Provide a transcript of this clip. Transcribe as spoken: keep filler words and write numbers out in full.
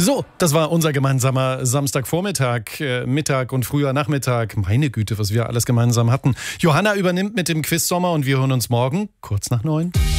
So, das war unser gemeinsamer Samstagvormittag, äh, Mittag und früher Nachmittag. Meine Güte, was wir alles gemeinsam hatten. Johanna übernimmt mit dem Quiz Sommer und wir hören uns morgen kurz nach neun.